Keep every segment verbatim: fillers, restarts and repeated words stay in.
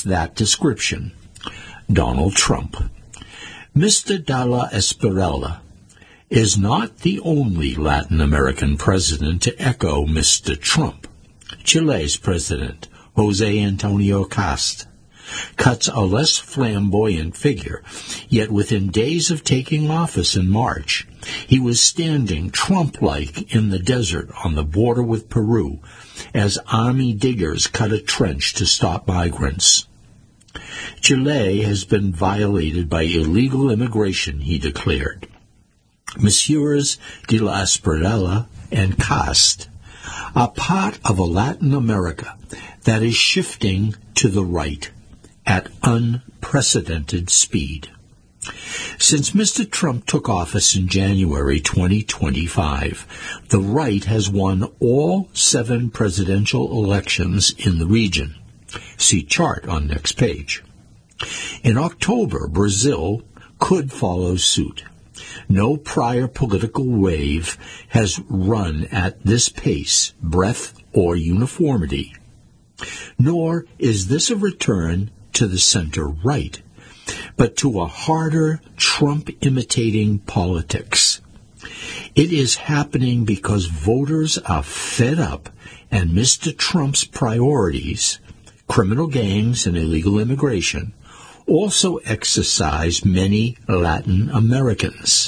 fits that description: Donald Trump. Mister Dalla Espriella is not the only Latin American president to echo Mister Trump. Chile's president, José Antonio Cast, cuts a less flamboyant figure, yet within days of taking office in March, he was standing Trump-like in the desert on the border with Peru as army diggers cut a trench to stop migrants. Chile has been violated by illegal immigration, he declared. Messieurs de la Espriella and Cast are part of a Latin America that is shifting to the right at unprecedented speed. Since Mister Trump took office in January twenty twenty-five, the right has won all seven presidential elections in the region. See chart on next page. In October, Brazil could follow suit. No prior political wave has run at this pace, breadth, or uniformity. Nor is this a return to the center-right, but to a harder Trump-imitating politics. It is happening because voters are fed up and Mister Trump's priorities, criminal gangs and illegal immigration, also exercise many Latin Americans.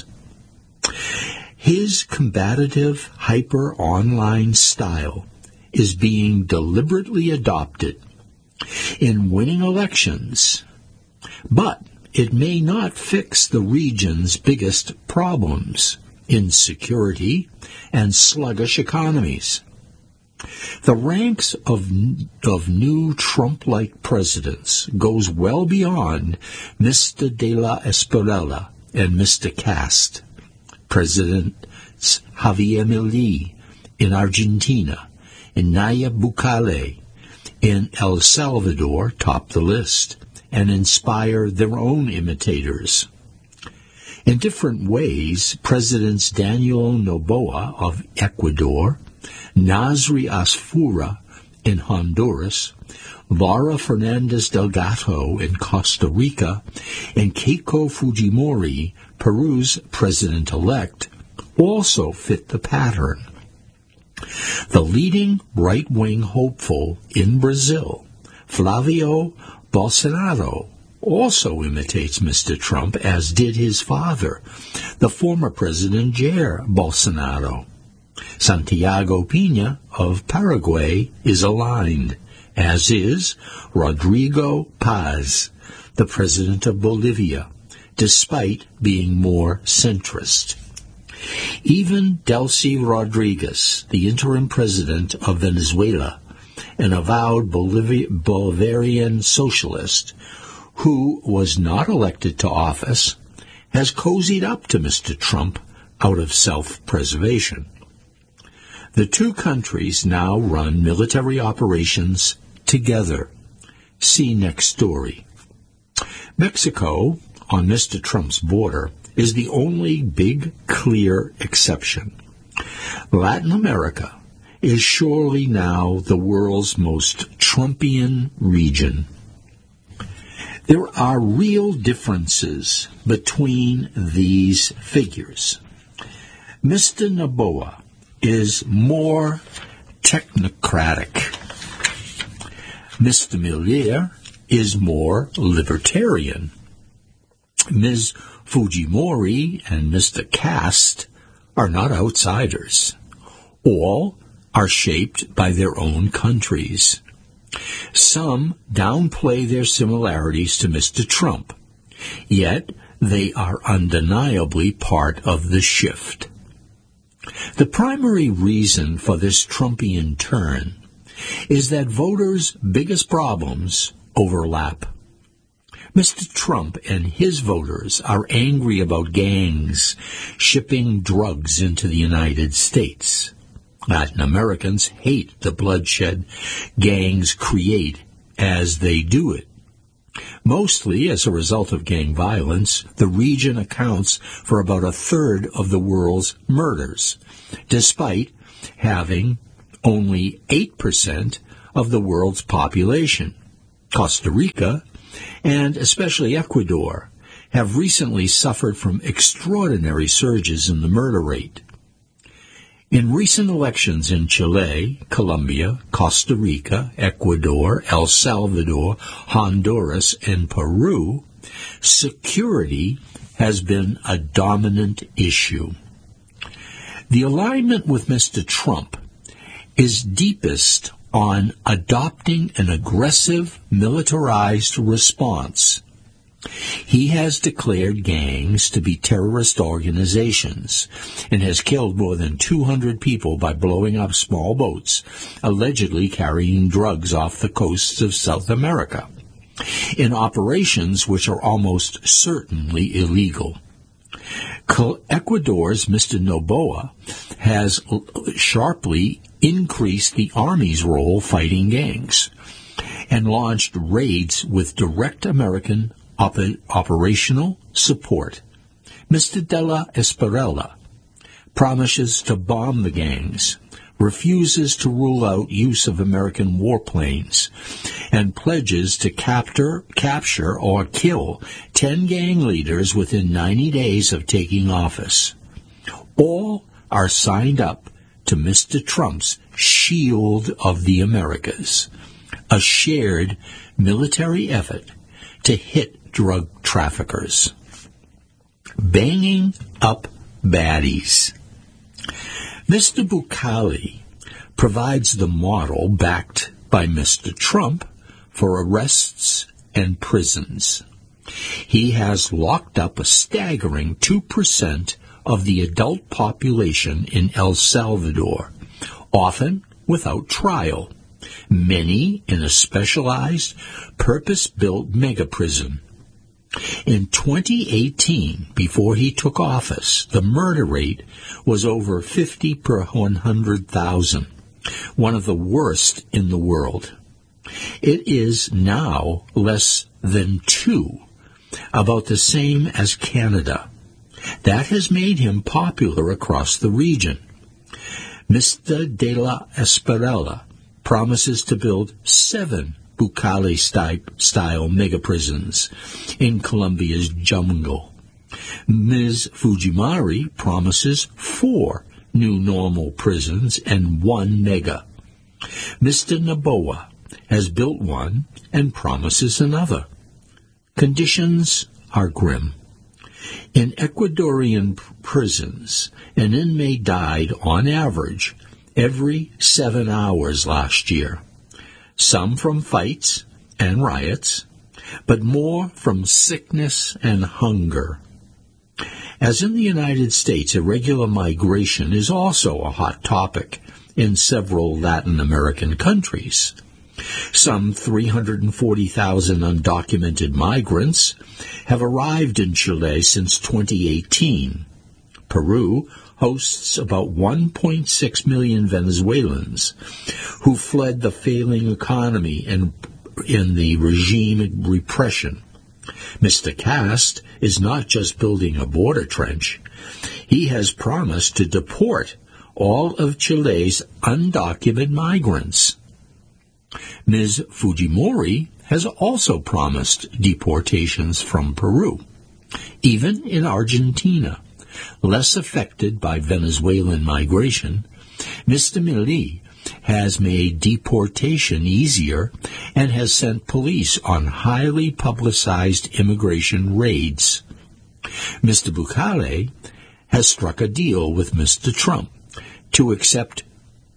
His combative, hyper-online style is being deliberately adopted in winning elections, but it may not fix the region's biggest problems, insecurity and sluggish economies. The ranks of, of new Trump-like presidents goes well beyond Mister de la Espriella and Mister Cast. Presidents Javier Milei in Argentina and Nayib Bukele in El Salvador top the list and inspire their own imitators. In different ways, Presidents Daniel Noboa of Ecuador, Nasri Asfura in Honduras, Laura Fernandez Delgado in Costa Rica, and Keiko Fujimori, Peru's president-elect, also fit the pattern. The leading right-wing hopeful in Brazil, Flavio Bolsonaro, also imitates Mister Trump, as did his father, the former President Jair Bolsonaro. Santiago Peña of Paraguay is aligned, as is Rodrigo Paz, the President of Bolivia, despite being more centrist. Even Delcy Rodriguez, the interim president of Venezuela, an avowed Boliv- Bolivarian socialist who was not elected to office, has cozied up to Mister Trump out of self-preservation. The two countries now run military operations together. See next story. Mexico, on Mister Trump's border, is the only big, clear exception. Latin America is surely now the world's most Trumpian region. There are real differences between these figures. Mister Noboa is more technocratic. Mister Milei is more libertarian. Miz Fujimori and Mister Cast are not outsiders. All are shaped by their own countries. Some downplay their similarities to Mister Trump, yet they are undeniably part of the shift. The primary reason for this Trumpian turn is that voters' biggest problems overlap. Mister Trump and his voters are angry about gangs shipping drugs into the United States. Latin Americans hate the bloodshed gangs create as they do it. Mostly as a result of gang violence, the region accounts for about a third of the world's murders, despite having only eight percent of the world's population. Costa Rica, and especially Ecuador, have recently suffered from extraordinary surges in the murder rate. In recent elections in Chile, Colombia, Costa Rica, Ecuador, El Salvador, Honduras, and Peru, security has been a dominant issue. The alignment with Mister Trump is deepest on adopting an aggressive, militarized response. He has declared gangs to be terrorist organizations and has killed more than two hundred people by blowing up small boats, allegedly carrying drugs off the coasts of South America, in operations which are almost certainly illegal. Ecuador's Mister Noboa has sharply increased the Army's role fighting gangs and launched raids with direct American op- operational support. Mister De La Espriella promises to bomb the gangs, refuses to rule out use of American warplanes, and pledges to capture, capture or kill ten gang leaders within ninety days of taking office. All are signed up to Mister Trump's Shield of the Americas, a shared military effort to hit drug traffickers. Banging up baddies. Mister Bukele provides the model backed by Mister Trump for arrests and prisons. He has locked up a staggering two percent of the adult population in El Salvador, often without trial, many in a specialized, purpose-built mega-prison. In twenty eighteen, before he took office, the murder rate was over fifty per one hundred thousand, one of the worst in the world. It is now less than two, about the same as Canada. That has made him popular across the region. Mister De La Espriella promises to build seven Bukele-style mega-prisons in Colombia's jungle. Miz Fujimori promises four new normal prisons and one mega. Mister Noboa has built one and promises another. Conditions are grim. In Ecuadorian prisons, an inmate died on average every seven hours last year, some from fights and riots, but more from sickness and hunger. As in the United States, irregular migration is also a hot topic in several Latin American countries. Some three hundred forty thousand undocumented migrants have arrived in Chile since twenty eighteen. Peru hosts about one point six million Venezuelans who fled the failing economy and in the regime repression. Mister Cast is not just building a border trench. He has promised to deport all of Chile's undocumented migrants. Miz Fujimori has also promised deportations from Peru. Even in Argentina, less affected by Venezuelan migration, Mister Milei has made deportation easier and has sent police on highly publicized immigration raids. Mister Bukele has struck a deal with Mister Trump to accept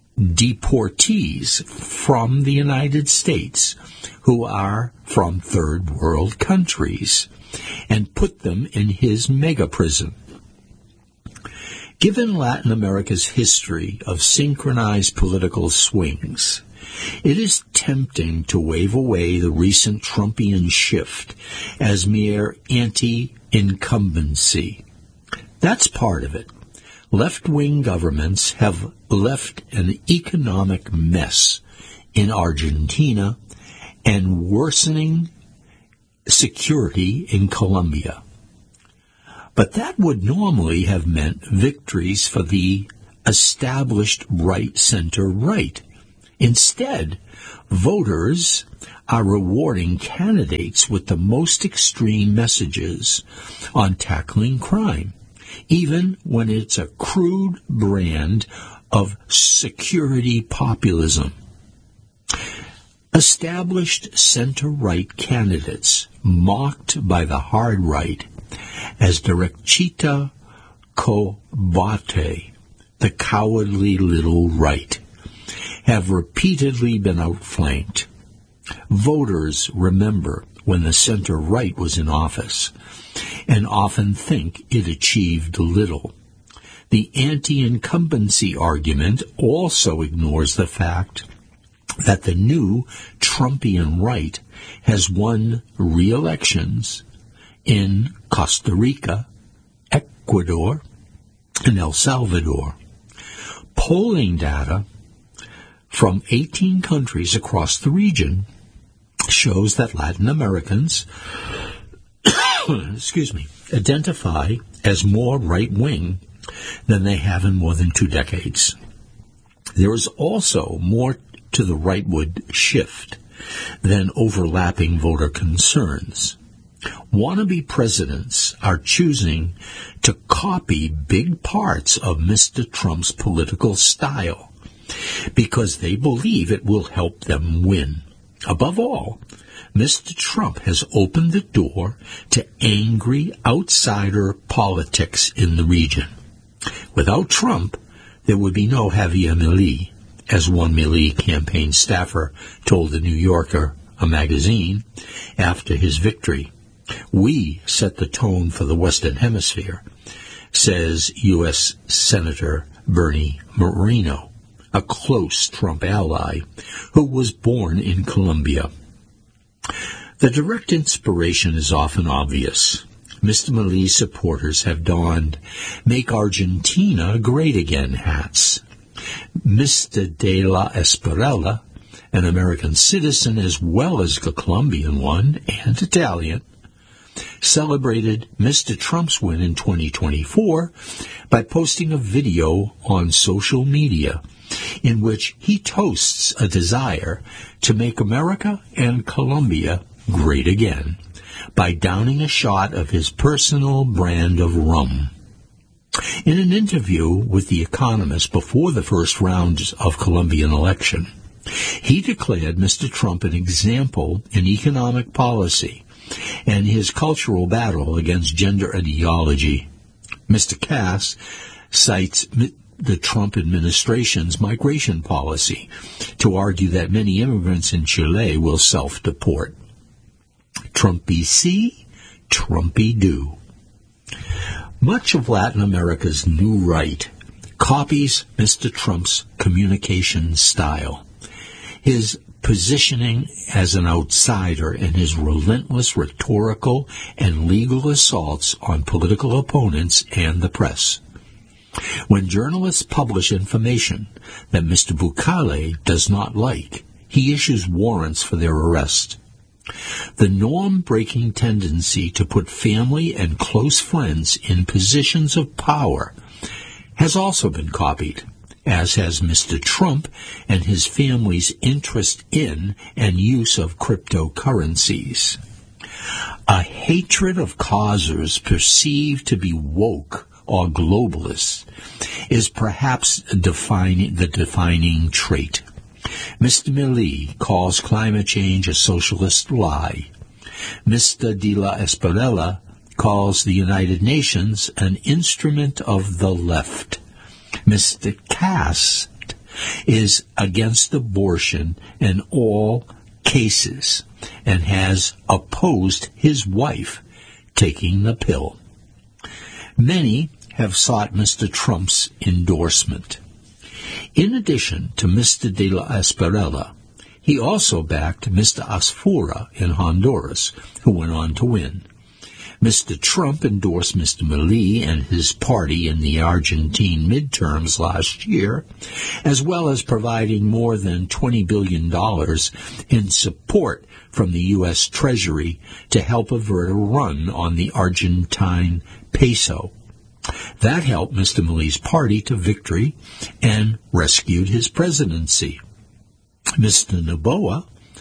deportees from the United States who are from third world countries and put them in his mega prison. Given Latin America's history of synchronized political swings, it is tempting to wave away the recent Trumpian shift as mere anti-incumbency. That's part of it. Left-wing governments have left an economic mess in Argentina and worsening security in Colombia. But that would normally have meant victories for the established right-center right. Instead, voters are rewarding candidates with the most extreme messages on tackling crime, even when it's a crude brand of security populism. Established center-right candidates, mocked by the hard right as Derechita Combate, the cowardly little right, have repeatedly been outflanked. Voters remember when the center-right was in office and often think it achieved little. The anti-incumbency argument also ignores the fact that the new Trumpian right has won re-elections in Costa Rica, Ecuador, and El Salvador. Polling data from eighteen countries across the region shows that Latin Americans excuse me, identify as more right-wing than they have in more than two decades. There is also more to the rightward shift than overlapping voter concerns. Wannabe presidents are choosing to copy big parts of Mister Trump's political style because they believe it will help them win. Above all, Mister Trump has opened the door to angry outsider politics in the region. Without Trump, there would be no Javier Milei, as one Milei campaign staffer told the New Yorker, a magazine, after his victory. We set the tone for the Western Hemisphere, says U S Senator Bernie Moreno, a close Trump ally who was born in Colombia. The direct inspiration is often obvious. Mister Milei's supporters have donned Make Argentina Great Again hats. Mister De La Espriella, an American citizen as well as a Colombian one and Italian, celebrated Mister Trump's win in twenty twenty-four by posting a video on social media in which he toasts a desire to make America and Colombia great again by downing a shot of his personal brand of rum. In an interview with The Economist before the first round of Colombian election, he declared Mister Trump an example in economic policy and his cultural battle against gender ideology. Mister Cass cites the Trump administration's migration policy to argue that many immigrants in Chile will self-deport. Trumpy see, Trumpy do. Much of Latin America's new right copies Mister Trump's communication style. His positioning as an outsider and his relentless rhetorical and legal assaults on political opponents and the press. When journalists publish information that Mister Bukele does not like, he issues warrants for their arrest. The norm-breaking tendency to put family and close friends in positions of power has also been copied, as has Mister Trump and his family's interest in and use of cryptocurrencies. A hatred of causers perceived to be woke or globalists is perhaps defining, the defining trait. Mister Milei calls climate change a socialist lie. Mister De La Espriella calls the United Nations an instrument of the left. Mister Cass is against abortion in all cases and has opposed his wife taking the pill. Many have sought Mister Trump's endorsement. In addition to Mister De La Espriella, he also backed Mister Asfura in Honduras, who went on to win. Mister Trump endorsed Mister Milei and his party in the Argentine midterms last year, as well as providing more than twenty billion dollars in support from the U S Treasury to help avert a run on the Argentine peso. That helped Mister Milei's party to victory and rescued his presidency. Mister Noboa,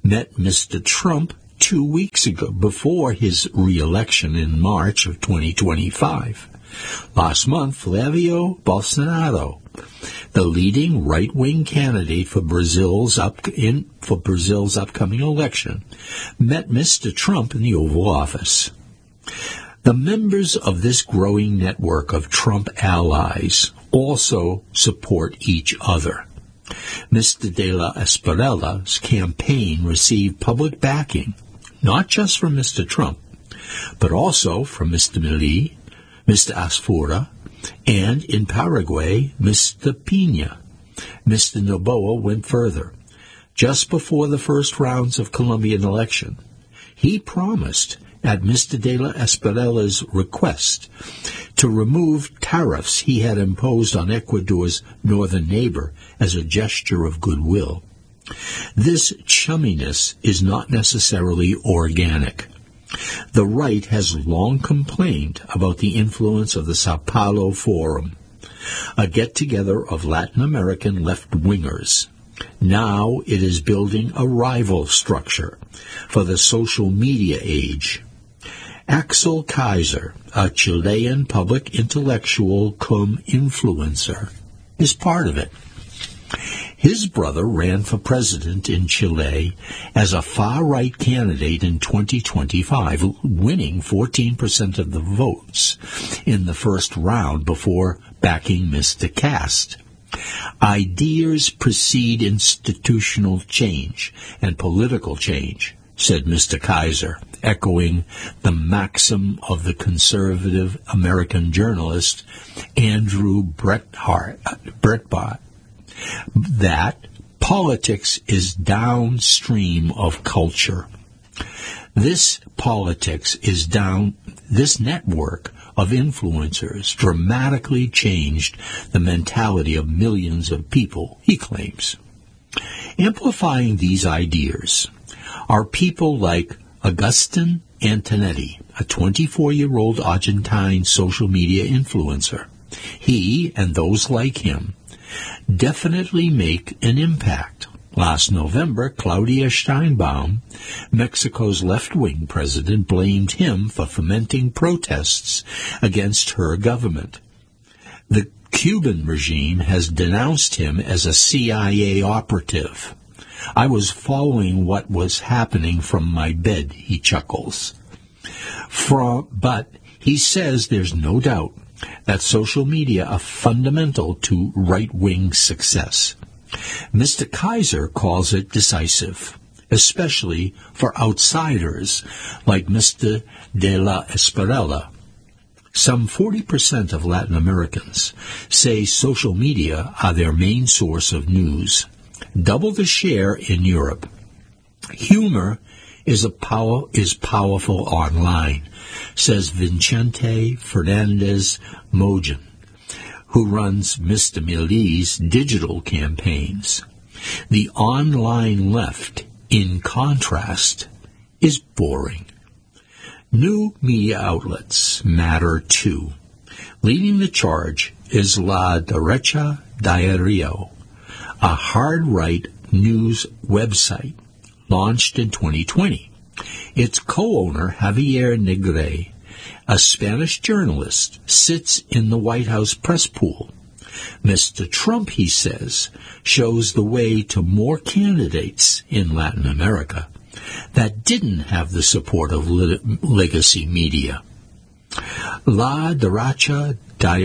met Mister Trump two weeks ago, before his re-election in March of twenty twenty-five. Last month, Flavio Bolsonaro, the leading right-wing candidate for Brazil's up in for Brazil's upcoming election, met Mister Trump in the Oval Office. The members of this growing network of Trump allies also support each other. Mister De La Espriella's campaign received public backing, not just from Mister Trump, but also from Mister Milei, Mister Asfura, and in Paraguay, Mister Pena. Mister Noboa went further. Just before the first rounds of Colombian election, he promised, at Mister De La Espriella's request, to remove tariffs he had imposed on Ecuador's northern neighbor as a gesture of goodwill. This chumminess is not necessarily organic. The right has long complained about the influence of the Sao Paulo Forum, a get-together of Latin American left-wingers. Now it is building a rival structure for the social media age. Axel Kaiser, a Chilean public intellectual cum influencer, is part of it. His brother ran for president in Chile as a far-right candidate in twenty twenty-five, winning fourteen percent of the votes in the first round before backing Mister Cast. Ideas precede institutional change and political change, said Mister Kaiser, echoing the maxim of the conservative American journalist Andrew Breitbart, Breitbart, that politics is downstream of culture. This politics is down, this network of influencers dramatically changed the mentality of millions of people, he claims. Amplifying these ideas are people like Agustin Antonetti, a twenty-four-year-old Argentine social media influencer. He, and those like him, definitely make an impact. Last November, Claudia Sheinbaum, Mexico's left-wing president, blamed him for fomenting protests against her government. The Cuban regime has denounced him as a C I A operative. I was following what was happening from my bed, he chuckles. From, but he says there's no doubt that social media are fundamental to right-wing success. Mister Kaiser calls it decisive, especially for outsiders like Mister De La Espriella. Some forty percent of Latin Americans say social media are their main source of news, double the share in Europe. Humor is a power is powerful online, says Vicente Fernandez Mogen, who runs Mister Milei's digital campaigns. The online left, in contrast, is boring. New media outlets matter too. Leading the charge is La Derecha Diario, a hard-right news website launched in twenty twenty. Its co-owner, Javier Negre, a Spanish journalist, sits in the White House press pool. Mister Trump, he says, shows the way to more candidates in Latin America that didn't have the support of le- legacy media. La Derecha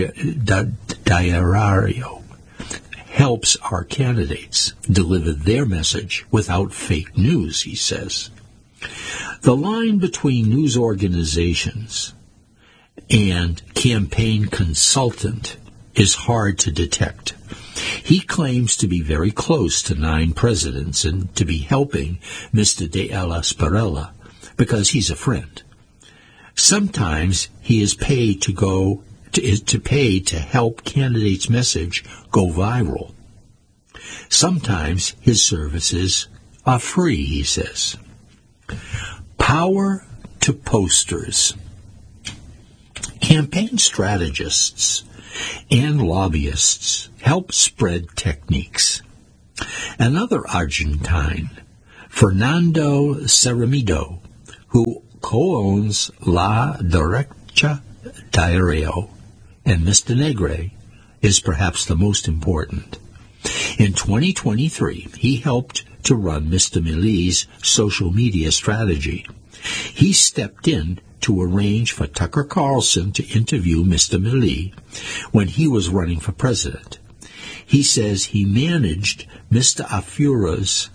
Diario helps our candidates deliver their message without fake news, he says. The line between news organizations and campaign consultant is hard to detect. He claims to be very close to nine presidents and to be helping Mister De La Espriella because he's a friend. Sometimes he is paid to go to, is to pay to help candidates' message go viral. Sometimes his services are free, he says. Power to posters. Campaign strategists and lobbyists help spread techniques. Another Argentine, Fernando Ceramido, who co-owns La Derecha Diario and Mister Negre, is perhaps the most important. In twenty twenty-three, he helped to run Mister Millei's social media strategy. He stepped in to arrange for Tucker Carlson to interview Mister Milley when he was running for president. He says he managed Mister Asfura's,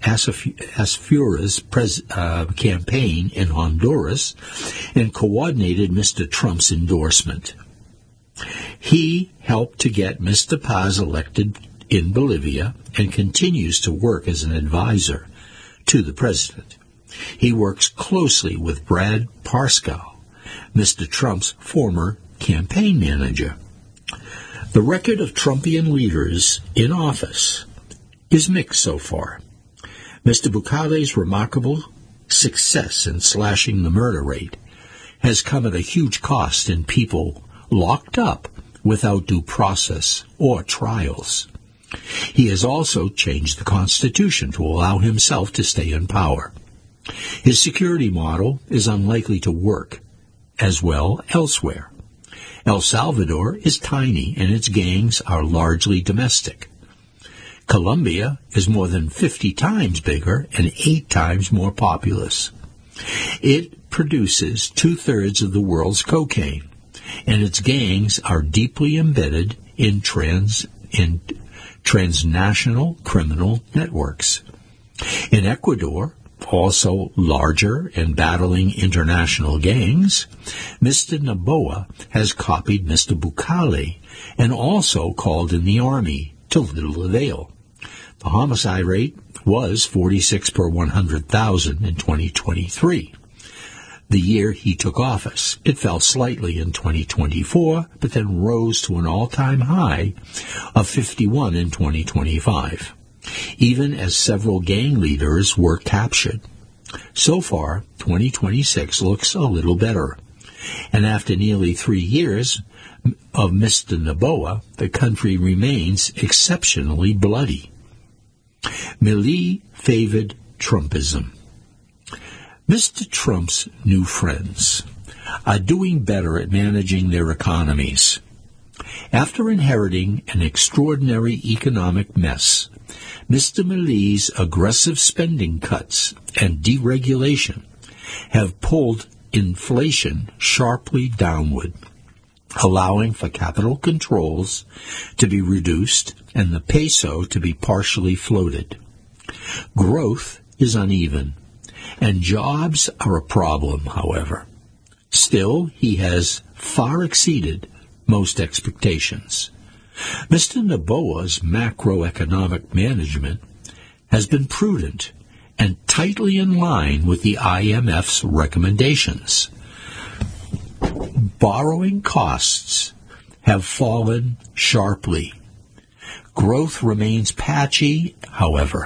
Asfura's pres, uh, campaign in Honduras and coordinated Mister Trump's endorsement. He helped to get Mister Paz elected in Bolivia and continues to work as an advisor to the president. He works closely with Brad Parscale, Mister Trump's former campaign manager. The record of Trumpian leaders in office is mixed so far. Mister Bukele's remarkable success in slashing the murder rate has come at a huge cost in people locked up without due process or trials. He has also changed the Constitution to allow himself to stay in power. His security model is unlikely to work as well elsewhere. El Salvador is tiny and its gangs are largely domestic. Colombia is more than fifty times bigger and eight times more populous. It produces two-thirds of the world's cocaine, and its gangs are deeply embedded in trans in transnational criminal networks. In Ecuador, also larger and battling international gangs, Mister Noboa has copied Mister Bukele and also called in the army to little avail. The homicide rate was forty-six per one hundred thousand in twenty twenty-three. The year he took office. It fell slightly in twenty twenty-four, but then rose to an all-time high of fifty-one in twenty twenty-five, even as several gang leaders were captured. So far, twenty twenty-six looks a little better. And after nearly three years of Mister Noboa, the country remains exceptionally bloody. Milley favored Trumpism. Mister Trump's new friends are doing better at managing their economies. After inheriting an extraordinary economic mess, Mister Milley's aggressive spending cuts and deregulation have pulled inflation sharply downward, allowing for capital controls to be reduced and the peso to be partially floated. Growth is uneven, and jobs are a problem, however. Still, he has far exceeded most expectations. Mister Noboa's macroeconomic management has been prudent and tightly in line with the I M F's recommendations. Borrowing costs have fallen sharply. Growth remains patchy, however.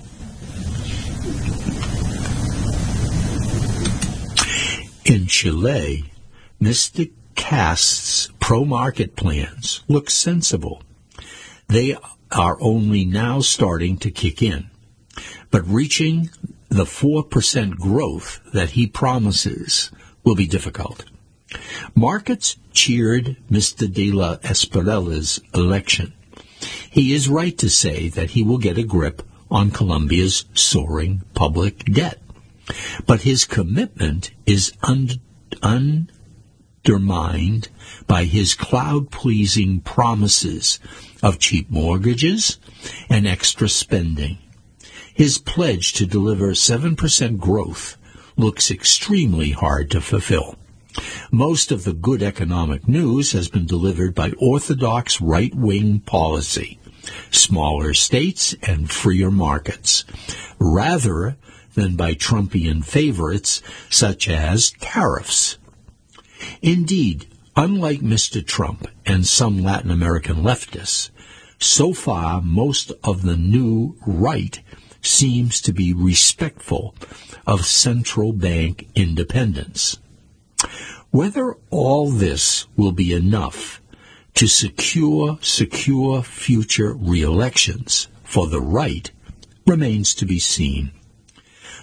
In Chile, Mister Cast's pro-market plans look sensible. They are only now starting to kick in, but reaching the four percent growth that he promises will be difficult. Markets cheered Mister de la Esperela's election. He is right to say that he will get a grip on Colombia's soaring public debt, but his commitment is un- undermined by his cloud-pleasing promises of cheap mortgages and extra spending. His pledge to deliver seven percent growth looks extremely hard to fulfill. Most of the good economic news has been delivered by orthodox right-wing policy, smaller states and freer markets, rather than by Trumpian favorites such as tariffs. Indeed, unlike Mister Trump and some Latin American leftists, so far most of the new right seems to be respectful of central bank independence. Whether all this will be enough to secure secure future re-elections for the right remains to be seen.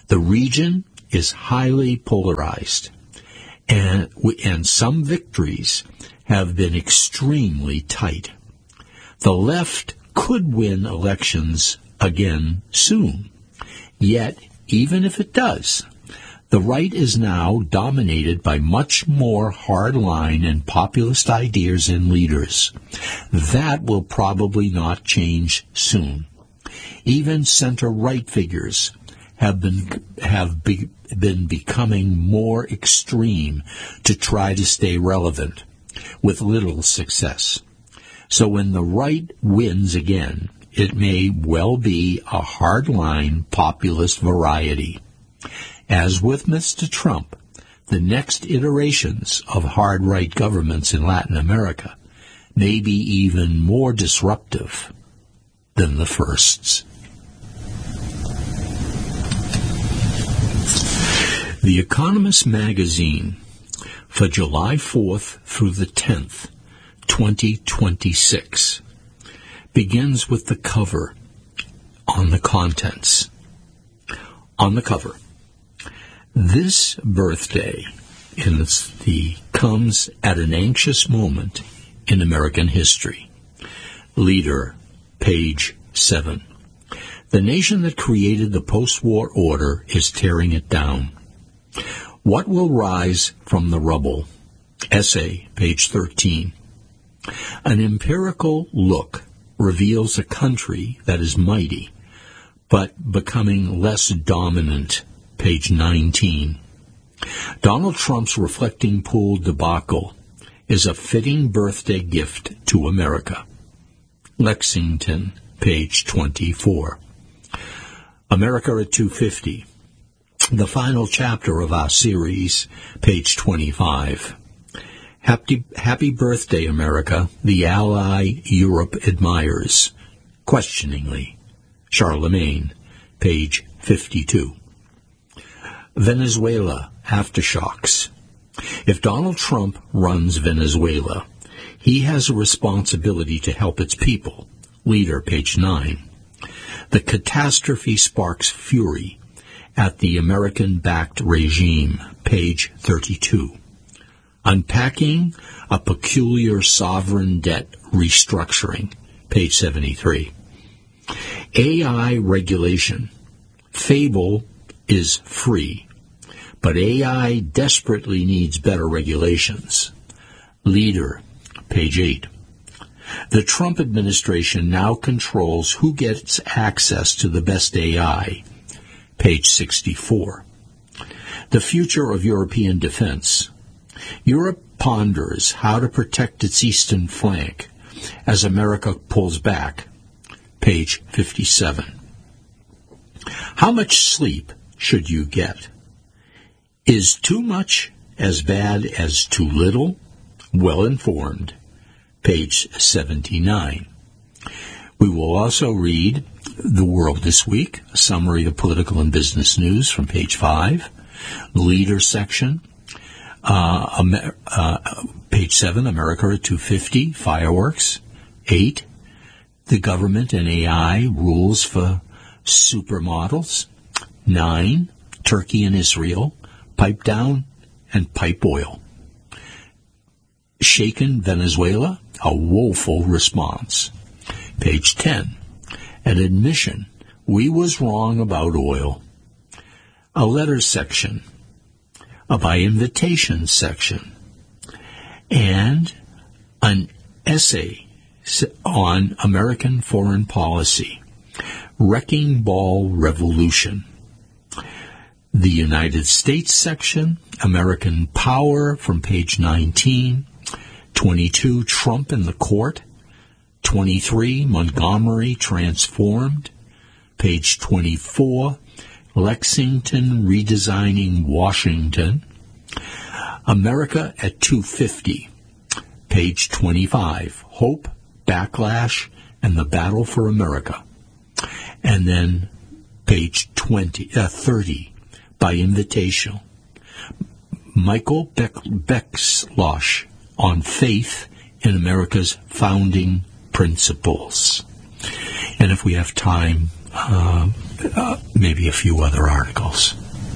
The region is highly polarized, and, and some victories have been extremely tight. The left could win elections again soon. Yet, even if it does, the right is now dominated by much more hardline and populist ideas and leaders. That will probably not change soon. Even center-right figures have been have be, been becoming more extreme to try to stay relevant, with little success. So when the right wins again, it may well be a hardline populist variety. As with Mister Trump, the next iterations of hard-right governments in Latin America may be even more disruptive than the firsts. The Economist magazine for July fourth through the tenth, twenty twenty-six, begins with the cover on the contents. On the cover, this birthday in the, comes at an anxious moment in American history. Leader, page seven. The nation that created the post-war order is tearing it down. What will rise from the rubble? Essay, page thirteen. An empirical look reveals a country that is mighty, but becoming less dominant, page nineteen. Donald Trump's reflecting pool debacle is a fitting birthday gift to America. Lexington, page twenty-four. America at two fifty. The final chapter of our series, page twenty-five. Happy, happy birthday, America, the ally Europe admires. Questioningly. Charlemagne, page fifty-two. Venezuela, aftershocks. If Donald Trump runs Venezuela, he has a responsibility to help its people. Leader, page nine. The catastrophe sparks fury at the American-backed regime, page thirty-two. Unpacking a peculiar sovereign debt restructuring, page seventy-three. A I regulation. Fable is free, but A I desperately needs better regulations. Leader, page eight. The Trump administration now controls who gets access to the best A I, page sixty-four. The future of European defense. Europe ponders how to protect its eastern flank as America pulls back, page fifty-seven. How much sleep should you get? Is too much as bad as too little? Well informed, page seventy-nine. We will also read The World This Week, a summary of political and business news from page five, Leader section, uh, Amer- uh, page seven, America at two fifty, fireworks, eight, the government and A I rules for supermodels, nine, Turkey and Israel, pipe down and pipe oil. Shaken Venezuela, a woeful response. Page ten, an admission, we was wrong about oil. A letter section, a by invitation section, and an essay on American foreign policy, Wrecking Ball Revolution. The United States section, American Power from page nineteen, twenty-two, Trump in the court, twenty-three, Montgomery transformed, page twenty-four, Lexington redesigning Washington, America at two fifty, page twenty-five, Hope, Backlash, and the Battle for America. And then page twenty, uh, thirty, by invitation, Michael Beck, Beckslosh on faith in America's founding principles. And if we have time uh, uh, maybe a few other articles.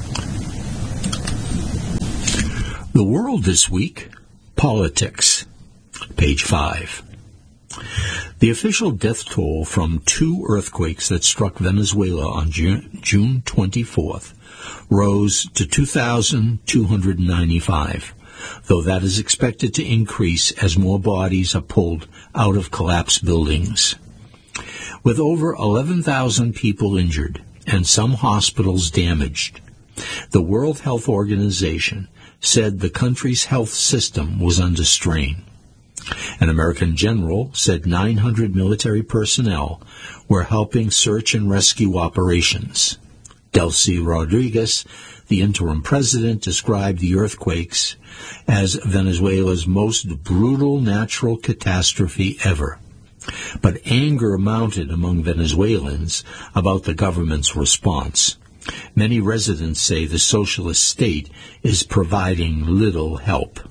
The World this week, politics, page five. The official death toll from two earthquakes that struck Venezuela on June twenty-fourth rose to two thousand two hundred ninety-five, though that is expected to increase as more bodies are pulled out of collapsed buildings. With over eleven thousand people injured and some hospitals damaged, the World Health Organization said the country's health system was under strain. An American general said nine hundred military personnel were helping search and rescue operations. Delcy Rodriguez, the interim president, described the earthquakes as Venezuela's most brutal natural catastrophe ever. But anger mounted among Venezuelans about the government's response. Many residents say the socialist state is providing little help.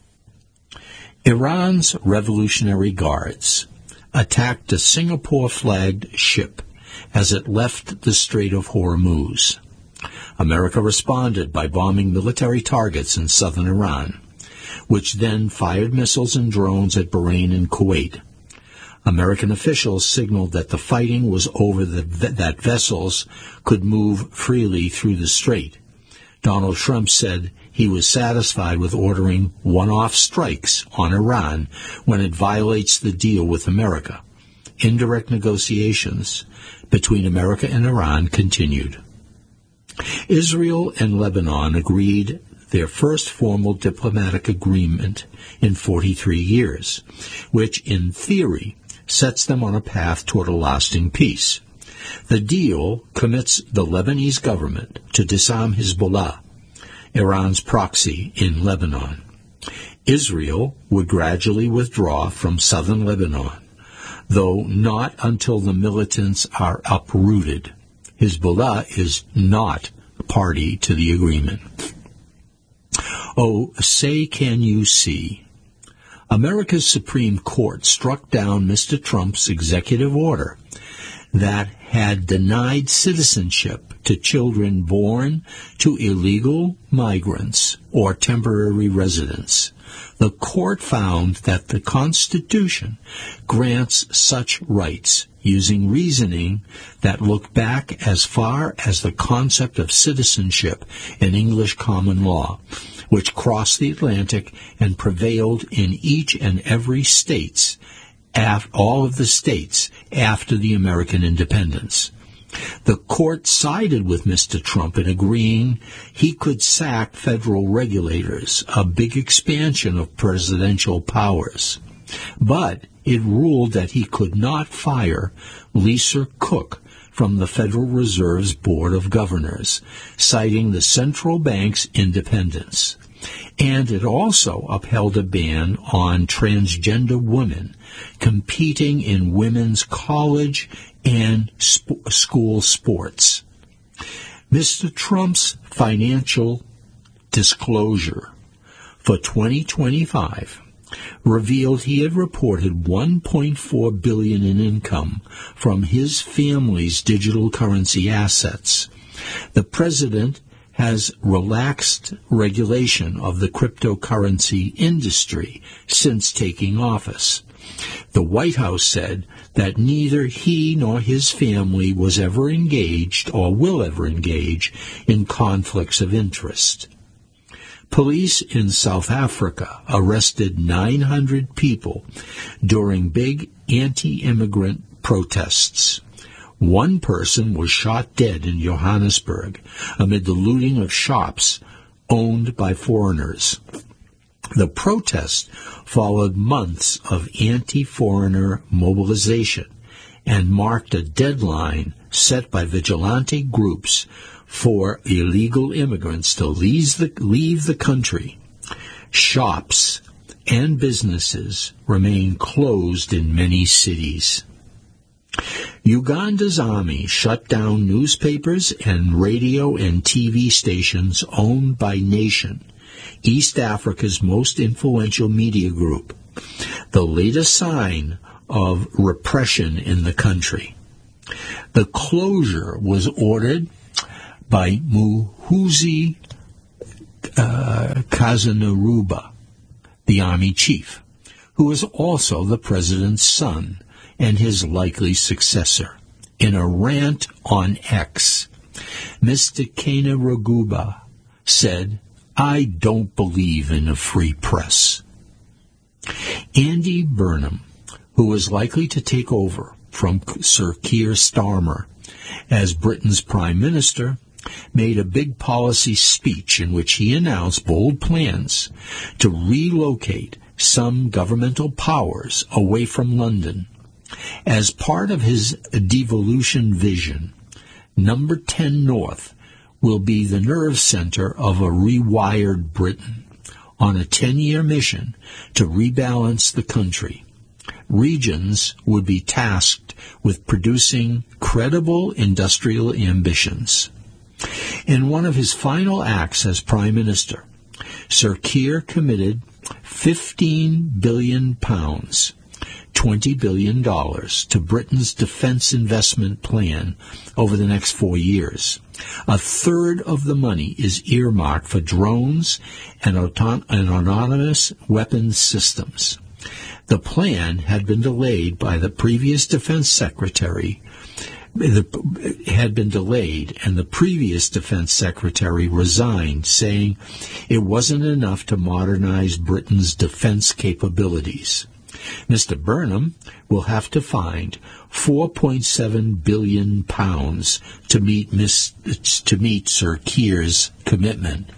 Iran's Revolutionary Guards attacked a Singapore-flagged ship as it left the Strait of Hormuz. America responded by bombing military targets in southern Iran, which then fired missiles and drones at Bahrain and Kuwait. American officials signaled that the fighting was over, the, that vessels could move freely through the strait. Donald Trump said he was satisfied with ordering one-off strikes on Iran when it violates the deal with America. Indirect negotiations between America and Iran continued. Israel and Lebanon agreed their first formal diplomatic agreement in forty-three years, which in theory sets them on a path toward a lasting peace. The deal commits the Lebanese government to disarm Hezbollah, Iran's proxy in Lebanon. Israel would gradually withdraw from southern Lebanon, though not until the militants are uprooted. Hezbollah is not a party to the agreement. Oh, say can you see? America's Supreme Court struck down Mister Trump's executive order that had denied citizenship to children born to illegal migrants or temporary residents. The court found that the Constitution grants such rights using reasoning that looked back as far as the concept of citizenship in English common law, which crossed the Atlantic and prevailed in each and every states, all of the states after the American independence. The court sided with Mister Trump in agreeing he could sack federal regulators, a big expansion of presidential powers. But it ruled that he could not fire Lisa Cook from the Federal Reserve's Board of Governors, citing the central bank's independence. And it also upheld a ban on transgender women competing in women's college and sp- school sports. Mister Trump's financial disclosure for twenty twenty-five revealed he had reported one point four billion dollars in income from his family's digital currency assets. The president has relaxed regulation of the cryptocurrency industry since taking office. The White House said that neither he nor his family was ever engaged or will ever engage in conflicts of interest. Police in South Africa arrested nine hundred people during big anti-immigrant protests. One person was shot dead in Johannesburg amid the looting of shops owned by foreigners. The protest followed months of anti-foreigner mobilization and marked a deadline set by vigilante groups for illegal immigrants to leave the, leave the country. Shops and businesses remain closed in many cities. Uganda's army shut down newspapers and radio and T V stations owned by Nation, East Africa's most influential media group, the latest sign of repression in the country. The closure was ordered by Muhoozi uh, Kazanaruba, the army chief, who is also the president's son and his likely successor. In a rant on X, Mister Kainerugaba said, "I don't believe in a free press." Andy Burnham, who is likely to take over from Sir Keir Starmer as Britain's Prime Minister, made a big policy speech in which he announced bold plans to relocate some governmental powers away from London. As part of his devolution vision, Number ten North will be the nerve center of a rewired Britain on a ten-year mission to rebalance the country. Regions would be tasked with producing credible industrial ambitions. In one of his final acts as Prime Minister, Sir Keir committed fifteen billion pounds, twenty billion dollars, to Britain's defense investment plan over the next four years. A third of the money is earmarked for drones and, auton- and autonomous weapons systems. The plan had been delayed by the previous defense secretary, the, had been delayed, and the previous defense secretary resigned, saying it wasn't enough to modernize Britain's defense capabilities. Mister Burnham will have to find four point seven billion pounds to meet Miss, to meet Sir Keir's commitment.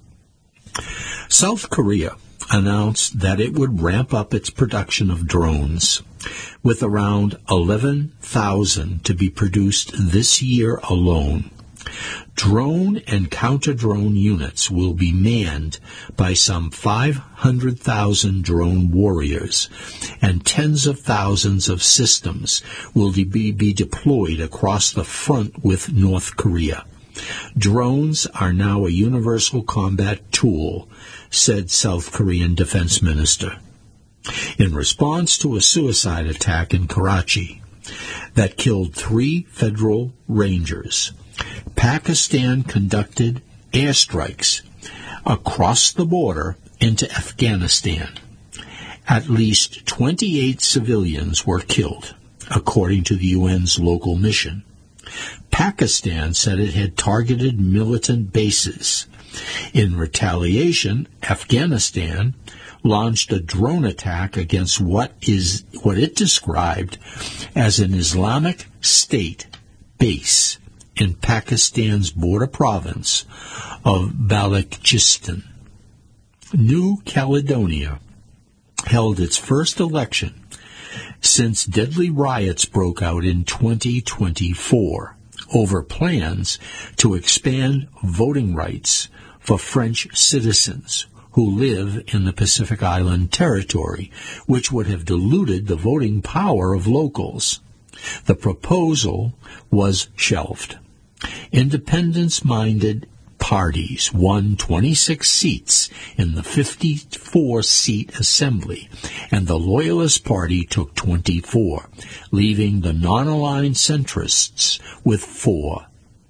South Korea announced that it would ramp up its production of drones, with around eleven thousand to be produced this year alone. Drone and counter-drone units will be manned by some five hundred thousand drone warriors, and tens of thousands of systems will be, be deployed across the front with North Korea. Drones are now a universal combat tool, said South Korean Defense Minister. In response to a suicide attack in Karachi that killed three federal rangers, Pakistan conducted airstrikes across the border into Afghanistan. At least twenty-eight civilians were killed, according to the U N's local mission. Pakistan said it had targeted militant bases. In retaliation, Afghanistan launched a drone attack against what is what it described as an Islamic State base in Pakistan's border province of Balochistan. New Caledonia held its first election since deadly riots broke out in twenty twenty-four over plans to expand voting rights for French citizens who live in the Pacific Island territory, which would have diluted the voting power of locals. The proposal was shelved. Independence-minded parties won twenty-six seats in the fifty-four seat assembly, and the Loyalist Party took twenty-four, leaving the non-aligned centrists with four.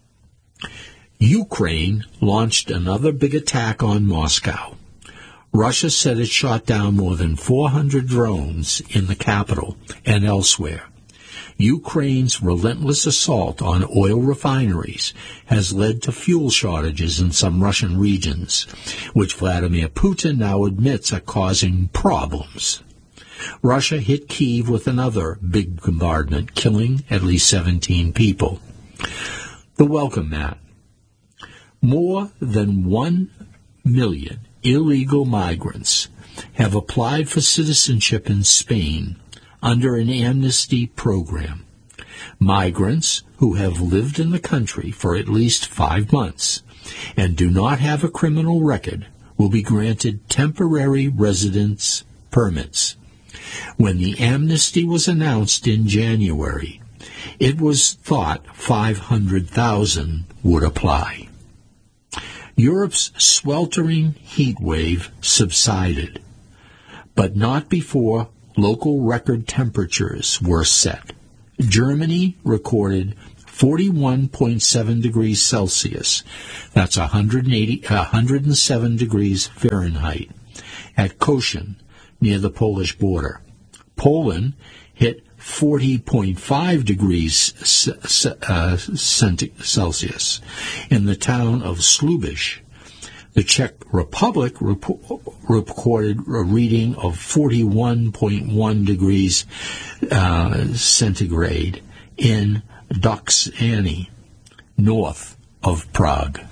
Ukraine launched another big attack on Moscow. Russia said it shot down more than four hundred drones in the capital and elsewhere. Ukraine's relentless assault on oil refineries has led to fuel shortages in some Russian regions, which Vladimir Putin now admits are causing problems. Russia hit Kyiv with another big bombardment, killing at least seventeen people. The welcome mat. More than one million illegal migrants have applied for citizenship in Spain under an amnesty program. Migrants who have lived in the country for at least five months and do not have a criminal record will be granted temporary residence permits. When the amnesty was announced in January, it was thought five hundred thousand would apply. Europe's sweltering heat wave subsided, but not before local record temperatures were set. Germany recorded forty-one point seven degrees Celsius. That's one hundred eighty, one hundred seven degrees Fahrenheit at Koshin, near the Polish border. Poland hit forty point five degrees uh, Celsius in the town of Slubish. The Czech Republic rep- recorded a reading of forty-one point one degrees uh, centigrade in Doksany, north of Prague.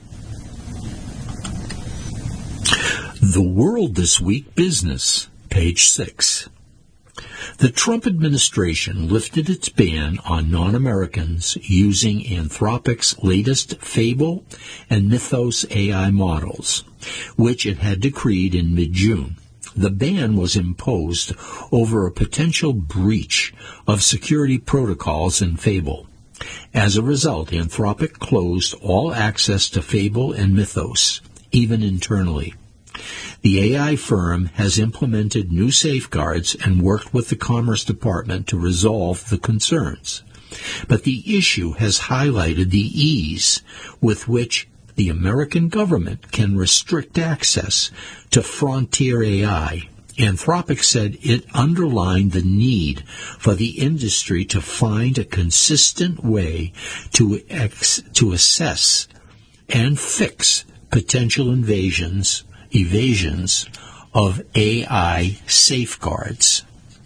The World This Week Business, page six. The Trump administration lifted its ban on non-Americans using Anthropic's latest Fable and Mythos A I models, which it had decreed in mid-June. The ban was imposed over a potential breach of security protocols in Fable. As a result, Anthropic closed all access to Fable and Mythos, even internally. The A I firm has implemented new safeguards and worked with the Commerce Department to resolve the concerns. But the issue has highlighted the ease with which the American government can restrict access to frontier A I. Anthropic said it underlined the need for the industry to find a consistent way to ex- to assess and fix potential invasions evasions of A I safeguards.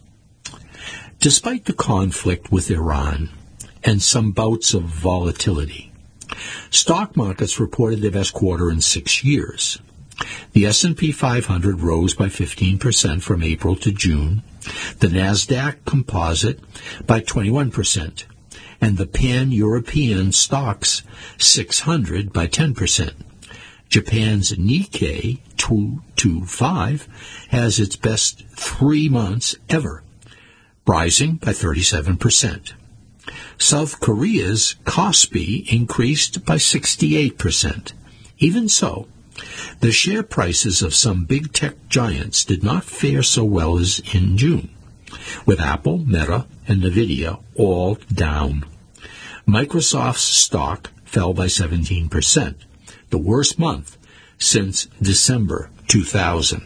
Despite the conflict with Iran and some bouts of volatility, stock markets reported their best quarter in six years. The S and P five hundred rose by fifteen percent from April to June, the NASDAQ Composite by twenty-one percent, and the Pan-European Stocks six hundred by ten percent. Japan's Nikkei two twenty-five has its best three months ever, rising by thirty-seven percent. South Korea's Kospi increased by sixty-eight percent. Even so, the share prices of some big tech giants did not fare so well as in June, with Apple, Meta, and Nvidia all down. Microsoft's stock fell by seventeen percent. The worst month since December two thousand.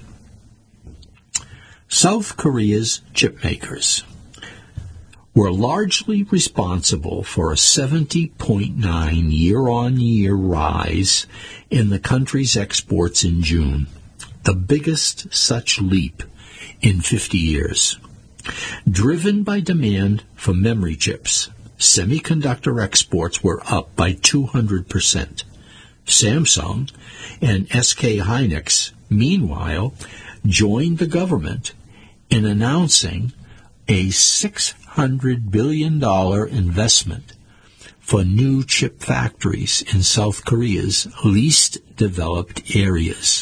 South Korea's chip makers were largely responsible for a seventy point nine year-on-year rise in the country's exports in June, the biggest such leap in fifty years. Driven by demand for memory chips, semiconductor exports were up by two hundred percent. Samsung and S K Hynix, meanwhile, joined the government in announcing a six hundred billion dollars investment for new chip factories in South Korea's least developed areas.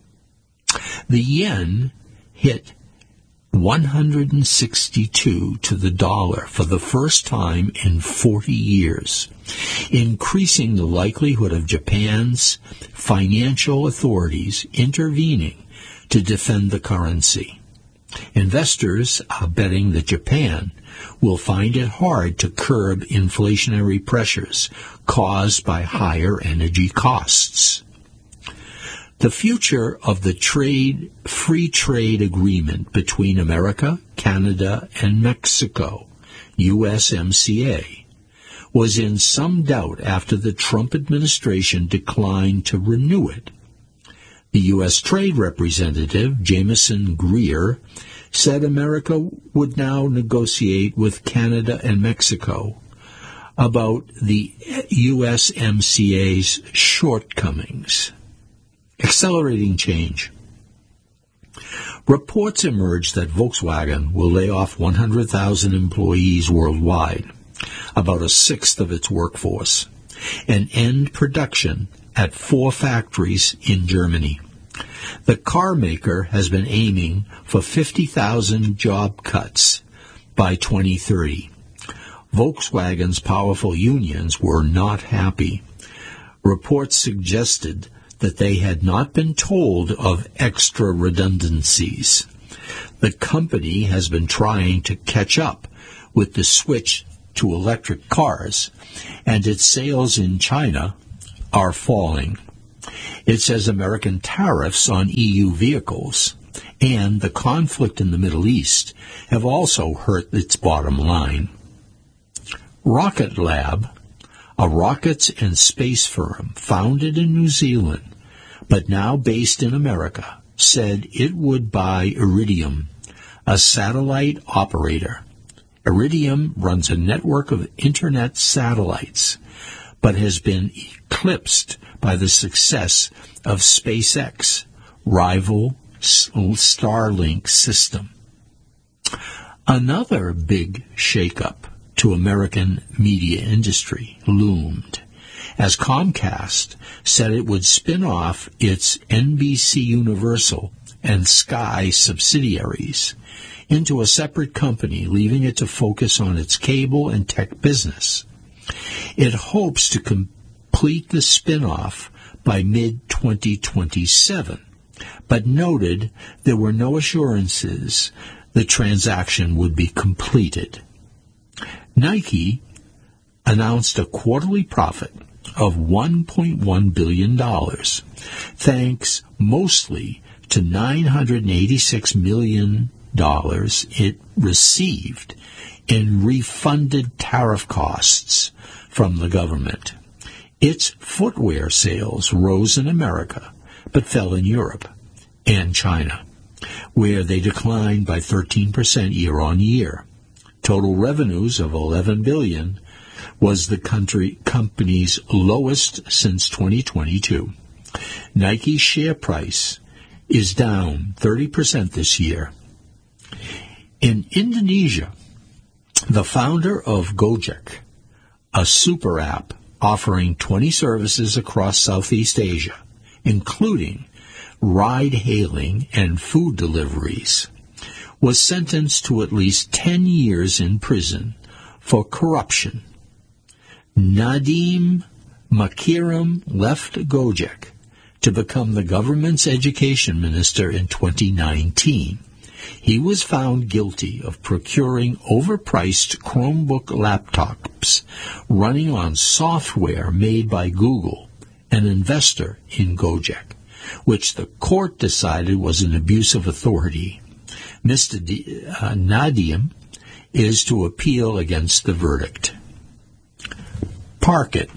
The yen hit one hundred sixty-two to the dollar for the first time in forty years, increasing the likelihood of Japan's financial authorities intervening to defend the currency. Investors are betting that Japan will find it hard to curb inflationary pressures caused by higher energy costs. The future of the trade free trade agreement between America, Canada, and Mexico, U S M C A, was in some doubt after the Trump administration declined to renew it. The U S Trade Representative, Jameson Greer, said America would now negotiate with Canada and Mexico about the U S M C A's shortcomings. Accelerating change. Reports emerged that Volkswagen will lay off one hundred thousand employees worldwide, about a sixth of its workforce, and end production at four factories in Germany. The car maker has been aiming for fifty thousand job cuts by twenty thirty. Volkswagen's powerful unions were not happy. Reports suggested that they had not been told of extra redundancies. The company has been trying to catch up with the switch to electric cars, and its sales in China are falling. It says American tariffs on E U vehicles and the conflict in the Middle East have also hurt its bottom line. Rocket Lab, a rockets and space firm founded in New Zealand but now based in America, said it would buy Iridium, a satellite operator. Iridium runs a network of internet satellites, but has been eclipsed by the success of SpaceX, rival Starlink system. Another big shakeup to American media industry loomed, as Comcast said it would spin off its N B C Universal and Sky subsidiaries into a separate company, leaving it to focus on its cable and tech business. It hopes to complete the spin-off by mid twenty twenty-seven, but noted there were no assurances the transaction would be completed. Nike announced a quarterly profit of one point one billion dollars, thanks mostly to nine hundred eighty-six million dollars it received in refunded tariff costs from the government. Its footwear sales rose in America, but fell in Europe and China, where they declined by thirteen percent year on year. Total revenues of eleven billion dollars was the country company's lowest since twenty twenty-two. Nike's share price is down thirty percent this year. In Indonesia, the founder of Gojek, a super app offering twenty services across Southeast Asia, including ride-hailing and food deliveries, was sentenced to at least ten years in prison for corruption. Nadiem Makarim left Gojek to become the government's education minister in twenty nineteen. He was found guilty of procuring overpriced Chromebook laptops running on software made by Google, an investor in Gojek, which the court decided was an abuse of authority. Mister D- uh, Nadiem is to appeal against the verdict. Park it.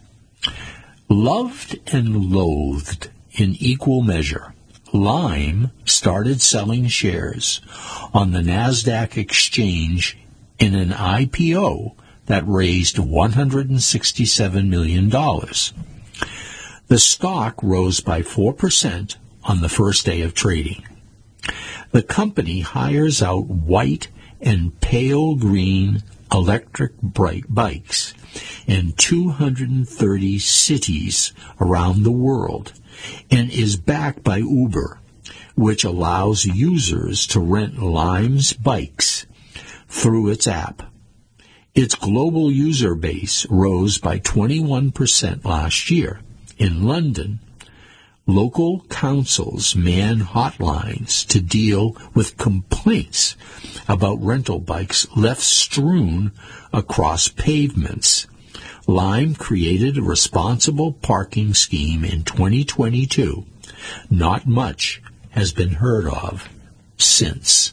Loved and loathed in equal measure, Lime started selling shares on the NASDAQ exchange in an I P O that raised one hundred sixty-seven million dollars. The stock rose by four percent on the first day of trading. The company hires out white and pale green electric bright bikes in two hundred thirty cities around the world and is backed by Uber, which allows users to rent Lime's bikes through its app. Its global user base rose by twenty-one percent last year. In London, local councils man hotlines to deal with complaints about rental bikes left strewn across pavements. Lime created a responsible parking scheme in twenty twenty-two. Not much has been heard of since.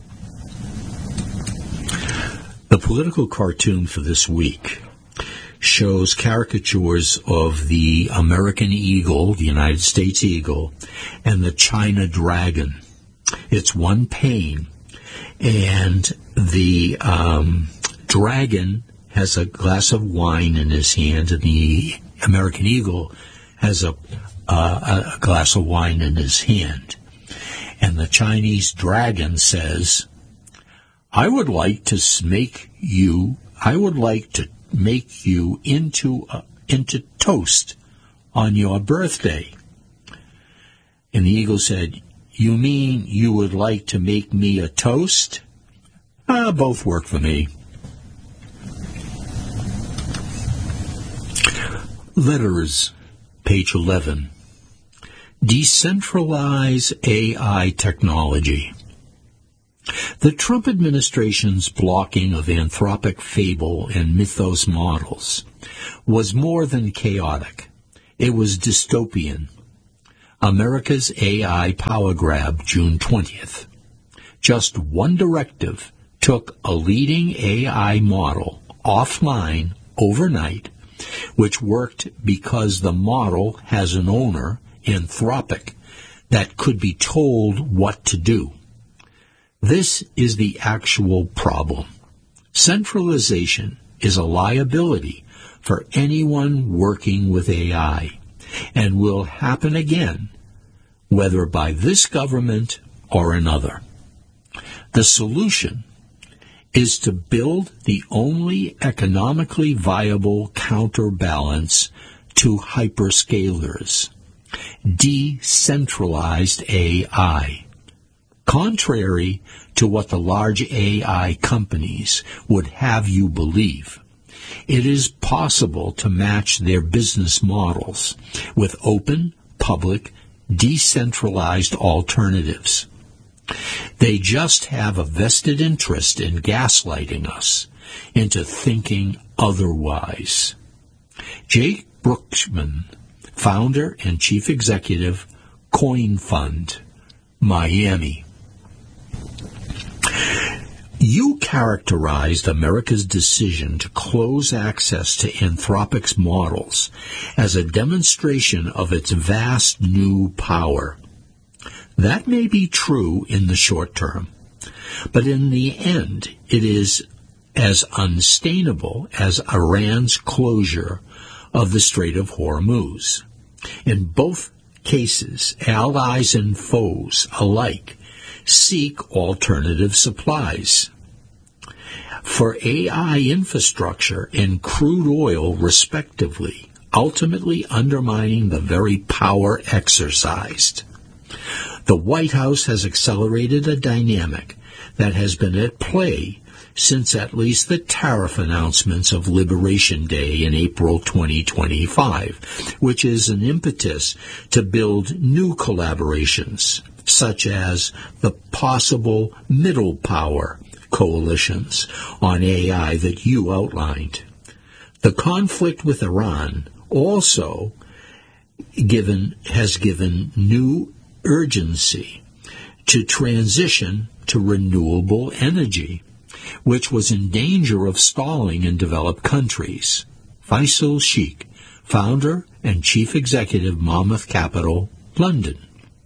The political cartoon for this week shows caricatures of the American eagle, the United States eagle, and the China dragon. It's one pane, and the um, dragon has a glass of wine in his hand, and the American eagle has a, uh, a glass of wine in his hand. And the Chinese dragon says, I would like to make you, I would like to make you into uh, into toast on your birthday. And the eagle said, you mean you would like to make me a toast? Ah, both work for me. Letters, page eleven. Decentralize A I technology. The Trump administration's blocking of Anthropic fable and mythos models was more than chaotic. It was dystopian. America's A I power grab, June twentieth. Just one directive took a leading A I model offline overnight, which worked because the model has an owner, Anthropic, that could be told what to do. This is the actual problem. Centralization is a liability for anyone working with A I, and will happen again, whether by this government or another. The solution is to build the only economically viable counterbalance to hyperscalers, decentralized A I. Contrary to what the large A I companies would have you believe, it is possible to match their business models with open, public, decentralized alternatives. They just have a vested interest in gaslighting us into thinking otherwise. Jake Brookman, founder and chief executive, Coin Fund, Miami. You characterized America's decision to close access to Anthropic's models as a demonstration of its vast new power. That may be true in the short term, but in the end it is as unsustainable as Iran's closure of the Strait of Hormuz. In both cases, allies and foes alike seek alternative supplies. For A I infrastructure and crude oil, respectively, ultimately undermining the very power exercised. The White House has accelerated a dynamic that has been at play since at least the tariff announcements of Liberation Day in April twenty twenty-five, which is an impetus to build new collaborations, such as the possible middle power coalitions on A I that you outlined. The conflict with Iran also given has given new urgency to transition to renewable energy, which was in danger of stalling in developed countries. Faisal Sheikh, founder and chief executive, Monmouth Capital, London.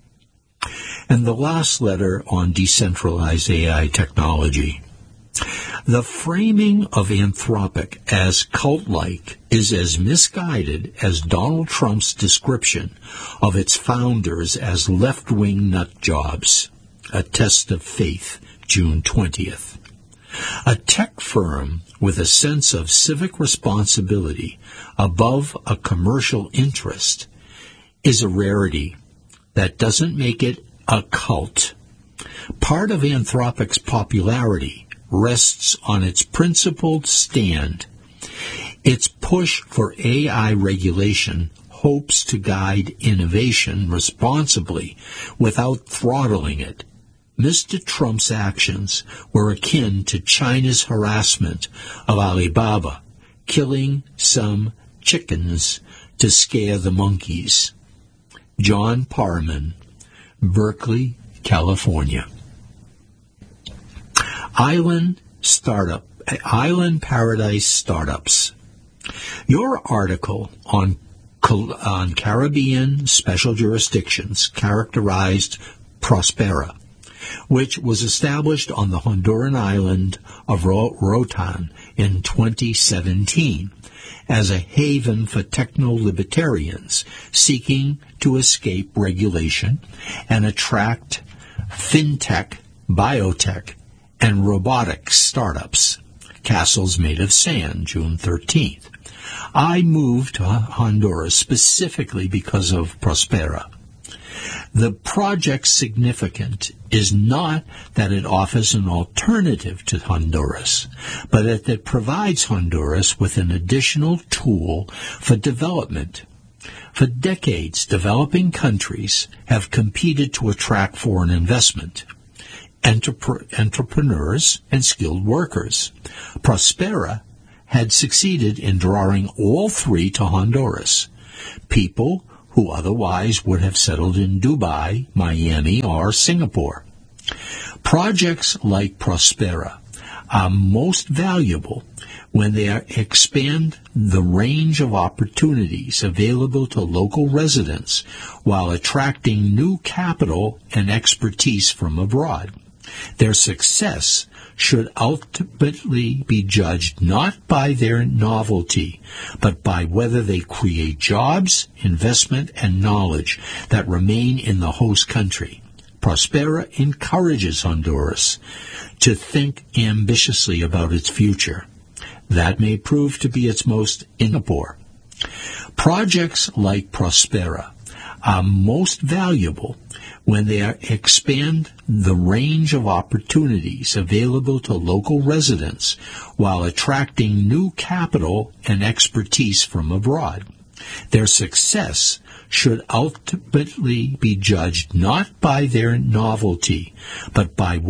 And the last letter on decentralized A I technology. The framing of Anthropic as cult-like is as misguided as Donald Trump's description of its founders as left-wing nut jobs. A test of faith, June twentieth. A tech firm with a sense of civic responsibility above a commercial interest is a rarity. That doesn't make it a cult. Part of Anthropic's popularity rests on its principled stand. Its push for A I regulation hopes to guide innovation responsibly without throttling it. Mister Trump's actions were akin to China's harassment of Alibaba, killing some chickens to scare the monkeys. John Parman, Berkeley, California. Island Startup, Island Paradise Startups. Your article on, on Caribbean special jurisdictions characterized Prospera, which was established on the Honduran island of Roatan in twenty seventeen as a haven for techno-libertarians seeking to escape regulation and attract fintech, biotech, and robotics startups. Castles Made of Sand, June thirteenth. I moved to Honduras specifically because of Prospera. The project's significance is not that it offers an alternative to Honduras, but that it provides Honduras with an additional tool for development. For decades, developing countries have competed to attract foreign investment. entrep- entrepreneurs, and skilled workers. Prospera had succeeded in drawing all three to Honduras, people who otherwise would have settled in Dubai, Miami, or Singapore. Projects like Prospera are most valuable when they are, expand the range of opportunities available to local residents while attracting new capital and expertise from abroad. Their success should ultimately be judged not by their novelty, but by whether they create jobs, investment, and knowledge that remain in the host country. Prospera encourages Honduras to think ambitiously about its future. That may prove to be its most Singapore. Projects like Prospera are most valuable when they are, expand the range of opportunities available to local residents while attracting new capital and expertise from abroad. Their success should ultimately be judged not by their novelty, but by